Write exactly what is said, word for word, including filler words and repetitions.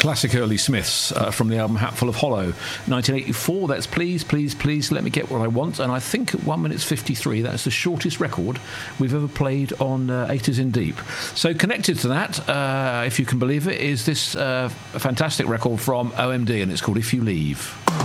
Classic early Smiths uh, from the album Hatful of Hollow, nineteen eighty-four. That's Please, Please, Please Let Me Get What I Want. And I think at one minute fifty-three, that's the shortest record we've ever played on uh, Eight Is in Deep. So connected to that, uh, if you can believe it, is this uh, fantastic record from O M D, and it's called If You Leave.